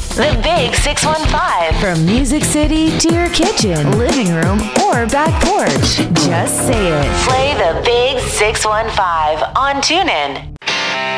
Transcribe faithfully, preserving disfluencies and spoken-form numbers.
The Big six one five. From Music City to your kitchen, living room, or back porch. Just say it. Play the Big six one five on TuneIn.